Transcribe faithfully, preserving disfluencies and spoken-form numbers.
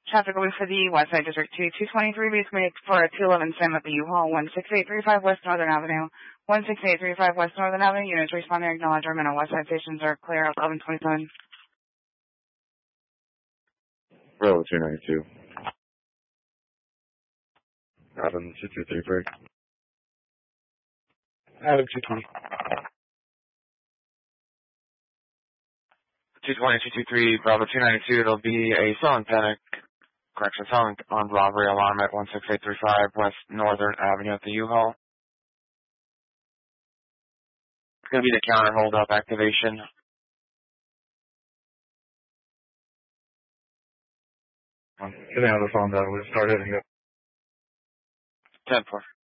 Traffic will be for the West Side District two, two twenty-three, basically for a two eleven sim at the U-Haul, one six eight three five West Northern Avenue, one six eight three five West Northern Avenue. Units responding, acknowledge our minimum West Side stations are clear at eleven twenty-seven. Bravo two ninety-two. Adam two two three three. Adam two twenty. two twenty, two two three, Bravo two ninety-two, it'll be a silent panic, correction, silent on robbery alarm at one six eight three five West Northern Avenue at the U-Haul. It's going to be the counter hold-up activation. Can I have the phone down? We'll start hitting it. ten four.